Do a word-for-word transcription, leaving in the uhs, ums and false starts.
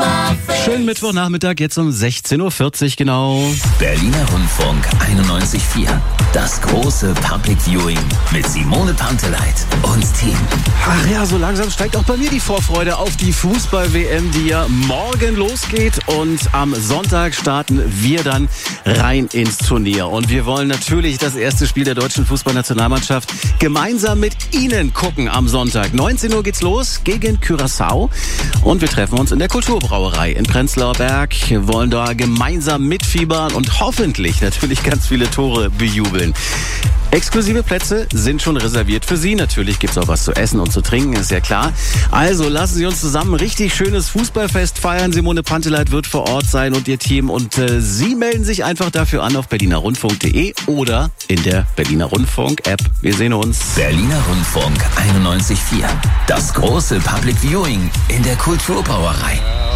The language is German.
Schönen Mittwochnachmittag, jetzt um sechzehn Uhr vierzig genau. Berliner Rundfunk einundneunzig Komma vier. Das große Public Viewing mit Simone Panteleit und Team. Ach ja, so langsam steigt auch bei mir die Vorfreude auf die Fußball-W M, die ja morgen losgeht. Und am Sonntag starten wir dann rein ins Turnier. Und wir wollen natürlich das erste Spiel der deutschen Fußballnationalmannschaft gemeinsam mit Ihnen gucken am Sonntag. neunzehn Uhr geht's los gegen Curaçao. Und wir treffen uns in der Kulturbrauerei in Prenzlauer Berg. Wir wollen da gemeinsam mitfiebern und hoffentlich natürlich ganz viele Tore bejubeln. Exklusive Plätze sind schon reserviert für Sie. Natürlich gibt's auch was zu essen und zu trinken, ist ja klar. Also lassen Sie uns zusammen ein richtig schönes Fußballfest feiern. Simone Panteleit wird vor Ort sein und ihr Team. Und äh, Sie melden sich einfach dafür an auf berliner rundfunk punkt de oder in der Berliner Rundfunk App. Wir sehen uns. Berliner Rundfunk einundneunzig Komma vier. Das große Public Viewing in der Kulturbrauerei.